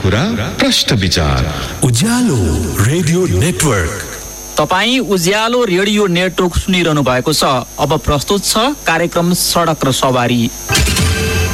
कुरा प्रश्न विचार उज्यालो रेडियो नेटवर्क। तपाईँ उज्यालो रेडियो नेटवर्क सुनिरहनु भएको छ। अब प्रस्तुत छ कार्यक्रम सडक र सवारी।